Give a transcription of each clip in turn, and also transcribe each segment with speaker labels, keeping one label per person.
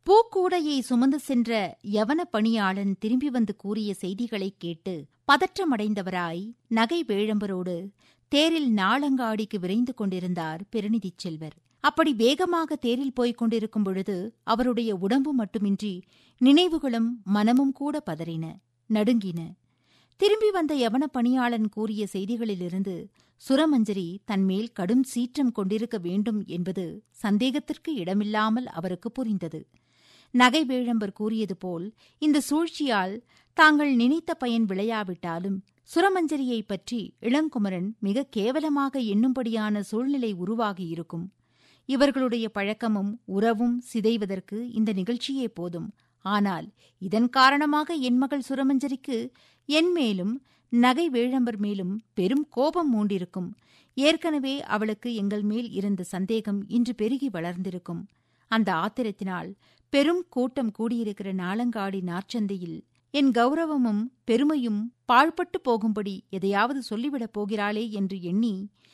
Speaker 1: பூக்கூடையை சுமந்து சென்ற யவன பணியாளன் திரும்பி வந்து கூறிய செய்திகளைக் கேட்டு பதற்றமடைந்தவராய் நகை வேழம்பரோடு தேரில் நாளங்காடிக்கு விரைந்து கொண்டிருந்தார் பெருநிதிச் செல்வர். அப்படி வேகமாக தேரில் போய்க் கொண்டிருக்கும் பொழுது அவருடைய உடம்பு மட்டுமின்றி நினைவுகளும் மனமும் கூட பதறின, நடுங்கின. திரும்பி வந்த யவன பணியாளன் கூறிய செய்திகளிலிருந்து சுரமஞ்சரி தன்மேல் கடும் சீற்றம் கொண்டிருக்க வேண்டும் என்பது சந்தேகத்திற்கு இடமில்லாமல் அவருக்கு புரிந்தது. நகை வேழம்பர் கூறியது போல் இந்த சூழ்ச்சியால் தாங்கள் நினைத்த பயன் விளையாவிட்டாலும் சுரமஞ்சரியைப் பற்றி இளங்குமரன் மிக கேவலமாக எண்ணும்படியான சூழ்நிலை உருவாகியிருக்கும். இவர்களுடைய பழக்கமும் உறவும் சிதைவதற்கு இந்த நிகழ்ச்சியே போதும். ஆனால் இதன் காரணமாக என் மகள் சுரமஞ்சரிக்கு என் மேலும் நகை வேழம்பர் மேலும் பெரும் கோபம் மூண்டிருக்கும். ஏற்கனவே அவளுக்கு எங்கள் மேல் இருந்த சந்தேகம் இன்று பெருகி வளர்ந்திருக்கும். அந்த ஆத்திரத்தினால் பெரும் கூட்டம் கூடியிருக்கிற நாளங்காடி நாற்சந்தையில் என் கௌரவமும் பெருமையும் பாழ்பட்டு போகும்படி எதையாவது சொல்லிவிடப் போகிறாளே என்று எண்ணி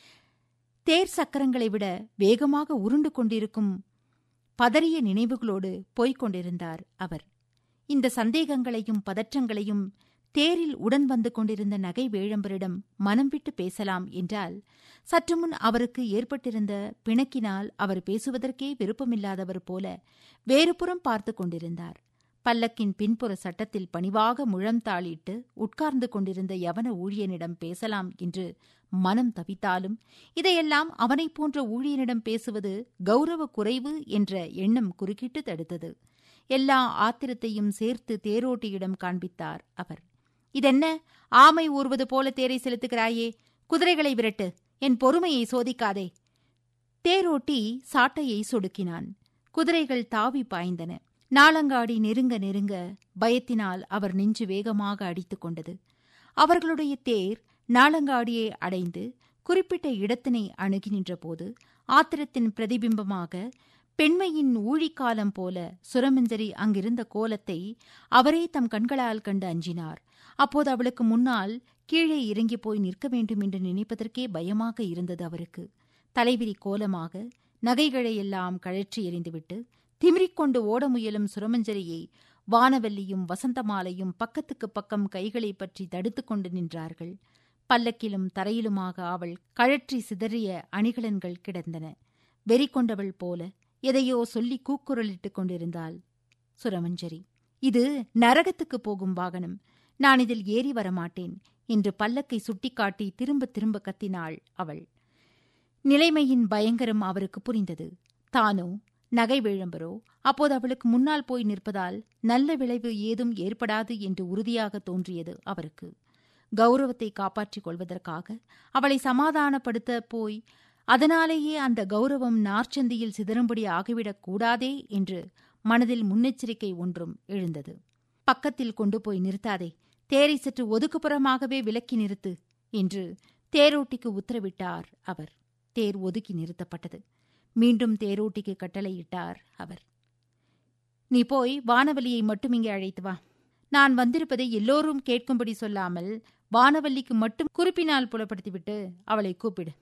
Speaker 1: தேர் சக்கரங்களை விட வேகமாக உருண்டு கொண்டிருக்கும் பதறிய நினைவுகளோடு போய்க் கொண்டிருந்தார் அவர். இந்த சந்தேகங்களையும் பதற்றங்களையும் தேரில் உடன் வந்து கொண்டிருந்த நகை வேழம்பரிடம் மனம் விட்டு பேசலாம் என்றால் சற்று முன் அவருக்கு ஏற்பட்டிருந்த பிணக்கினால் அவர் பேசுவதற்கே விருப்பமில்லாதவர் போல வேறுபுறம் பார்த்து கொண்டிருந்தார். பல்லக்கின் பின்புற சட்டத்தில் பணிவாக முழம் தாளிட்டு உட்கார்ந்து கொண்டிருந்த யவன ஊழியனிடம் பேசலாம் என்று மனம் தவித்தாலும் இதையெல்லாம் அவனைப் போன்ற ஊழியனிடம் பேசுவது கௌரவ குறைவு என்ற எண்ணம் குறுக்கிட்டு தடுத்தது. எல்லா ஆத்திரத்தையும் சேர்த்து தேரோட்டியிடம் காண்பித்தார் அவர். இதென்ன, ஆமை ஊர்வது போல தேரை செலுத்துகிறாயே? குதிரைகளை விரட்டு, என் பொறுமையை சோதிக்காதே. தேரோட்டி சாட்டையை சொடுக்கினான். குதிரைகள் தாவி பாய்ந்தன. நாளங்காடி நெருங்க நெருங்க பயத்தினால் அவர் நெஞ்சு வேகமாக அடித்துக் கொண்டது. அவர்களுடைய தேர் நாளங்காடியை அடைந்து குறிப்பிட்ட இடத்தினை அணுகி நின்றபோது ஆத்திரத்தின் பிரதிபிம்பமாக பெண்மையின் ஊழிக்காலம் போல சுரமஞ்சரி அங்கிருந்த கோலத்தை அவரே தம் கண்களால் கண்டு அஞ்சினார். அப்போது அவளுக்கு முன்னால் கீழே இறங்கி போய் நிற்க வேண்டும் என்று நினைப்பதற்கே பயமாக இருந்தது அவருக்கு. தலைவிரி கோலமாக நகைகளையெல்லாம் கழற்றி எறிந்துவிட்டு திமிரிக்கொண்டு ஓட முயலும் சுரமஞ்சரியை வானவல்லியும் வசந்தமாலையும் பக்கத்துக்கு பக்கம் கைகளை பற்றி தடுத்துக் கொண்டு நின்றார்கள். பல்லக்கிலும் தரையிலுமாக அவள் கழற்றி சிதறிய அணிகலன்கள் கிடந்தன. வெறி கொண்டவள் போல எதையோ சொல்லி கூக்குரலிட்டுக் கொண்டிருந்தாள் சுரமஞ்சரி. இது நரகத்துக்கு போகும் வாகனம், நான் இதில் ஏறி வரமாட்டேன் என்று பல்லக்கை சுட்டிக்காட்டி திரும்ப திரும்ப கத்தினாள் அவள். நிலைமையின் பயங்கரம் அவருக்கு புரிந்தது. தானோ நகை வேழம்பரோ அப்போது அவளுக்கு முன்னால் போய் நிற்பதால் நல்ல விளைவு ஏதும் ஏற்படாது என்று உறுதியாக தோன்றியது அவருக்கு. கௌரவத்தை காப்பாற்றிக் கொள்வதற்காக அவளை சமாதானப்படுத்த போய் அதனாலேயே அந்த கௌரவம் நாற்சந்தியில் சிதறும்படி ஆகிவிடக் கூடாதே என்று மனதில் முன்னெச்சரிக்கை ஒன்றும் எழுந்தது. பக்கத்தில் கொண்டு போய் நிறுத்தாதே, தேரை சற்று ஒதுக்குப்புறமாகவே விலக்கி நிறுத்து என்று தேரோட்டிக்கு உத்தரவிட்டார் அவர். தேர் ஒதுக்கி நிறுத்தப்பட்டது. மீண்டும் தேரோட்டிக்கு கட்டளையிட்டார் அவர். நீ போய் வானவல்லியை மட்டும் இங்கே அழைத்து வா. நான் வந்திருப்பதை எல்லோரும் கேட்கும்படி சொல்லாமல் வானவல்லிக்கு மட்டும் குறிப்பினால் புலப்படுத்திவிட்டு அவளை கூப்பிடு.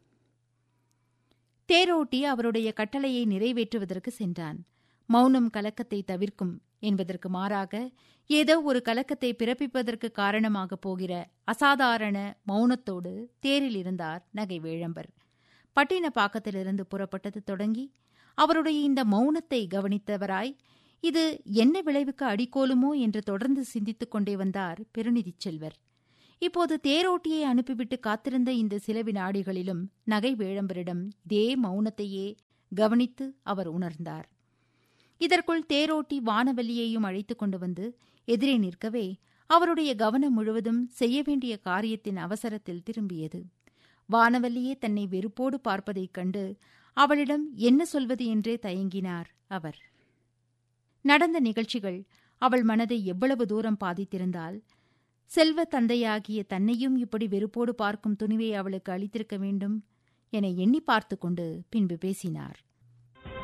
Speaker 1: தேரோட்டி அவருடைய கட்டளையை நிறைவேற்றுவதற்கு சென்றான். மௌனம் கலக்கத்தை தவிர்க்கும் என்பதற்கு மாறாக ஏதோ ஒரு கலக்கத்தை பிறப்பிப்பதற்கு காரணமாக போகிற அசாதாரண மௌனத்தோடு தேரில் இருந்தார் நகை வேழம்பர். பட்டினப்பாக்கத்திலிருந்து புறப்பட்டது தொடங்கி அவருடைய இந்த மௌனத்தை கவனித்தவராய் இது என்ன விளைவுக்கு அடிக்கோலுமோ என்று தொடர்ந்து சிந்தித்துக் கொண்டே வந்தார் பெருநிதிச் செல்வர். இப்போது தேரோட்டியை அனுப்பிவிட்டு காத்திருந்த இந்த சில வினாடிகளிலும் நகை வேழம்பரிடம் இதே மௌனத்தையே கவனித்து அவர் உணர்ந்தார். இதற்குள் தேரோட்டி வானவல்லியையும் அழைத்துக் கொண்டு வந்து எதிரே நிற்கவே அவருடைய கவனம் முழுவதும் செய்ய வேண்டிய காரியத்தின் அவசரத்தில் திரும்பியது. வானவல்லியே தன்னை வெறுப்போடு பார்ப்பதைக் கண்டு அவளிடம் என்ன சொல்வது என்றே தயங்கினார் அவர். நடந்த நிகழ்ச்சிகள் அவள் மனதை எவ்வளவு தூரம் பாதித்திருந்தால் செல்வ தந்தையாகிய தன்னையும் இப்படி வெறுப்போடு பார்க்கும் துணிவை அவளுக்கு அளித்திருக்க வேண்டும் என எண்ணி பார்த்து கொண்டு பின்பு பேசினார்.